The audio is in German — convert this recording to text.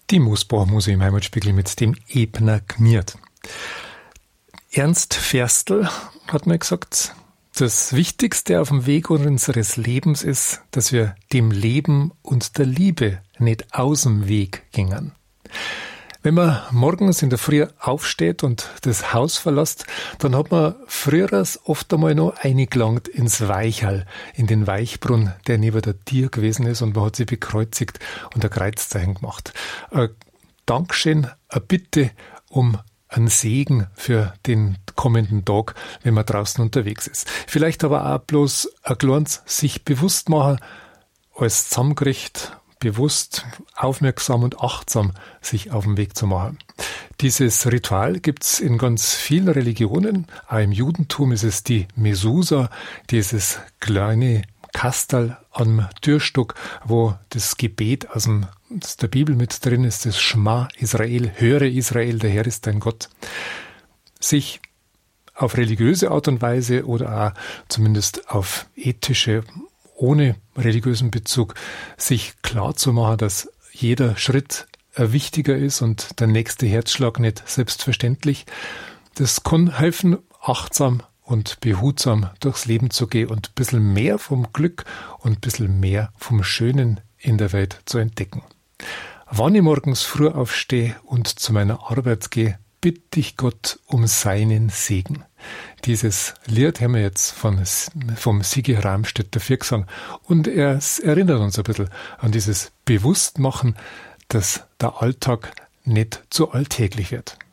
Die Moosbach-Muse im Heimatspiegel mit dem Ebner Gmiert. Ernst Ferstl hat mir gesagt, das Wichtigste auf dem Weg unseres Lebens ist, dass wir dem Leben und der Liebe nicht aus dem Weg gingen. Wenn man morgens in der Früh aufsteht und das Haus verlässt, dann hat man früher oft einmal noch eingelangt ins Weichal, in den Weichbrunn, der neben der Tür gewesen ist, und man hat sich bekreuzigt und ein Kreuzzeichen gemacht. Ein Dankeschön, eine Bitte um einen Segen für den kommenden Tag, wenn man draußen unterwegs ist. Vielleicht aber auch bloß ein kleines sich bewusst machen, alles zusammengerichtet, bewusst, aufmerksam und achtsam sich auf den Weg zu machen. Dieses Ritual gibt's in ganz vielen Religionen. Auch im Judentum ist es die Mesusa, dieses kleine Kastel am Türstock, wo das Gebet aus der Bibel mit drin ist, das Schma Israel, höre Israel, der Herr ist dein Gott. Sich auf religiöse Art und Weise oder auch zumindest auf ethische, ohne religiösen Bezug, sich klar zu machen, dass jeder Schritt wichtiger ist und der nächste Herzschlag nicht selbstverständlich. Das kann helfen, achtsam und behutsam durchs Leben zu gehen und ein bisschen mehr vom Glück und ein bisschen mehr vom Schönen in der Welt zu entdecken. Wann ich morgens früh aufstehe und zu meiner Arbeit gehe, bitte ich Gott um seinen Segen. Dieses Lied haben wir jetzt vom Sigi Ramstedt dafür gesungen, und er erinnert uns ein bisschen an dieses Bewusstmachen, dass der Alltag nicht zu alltäglich wird.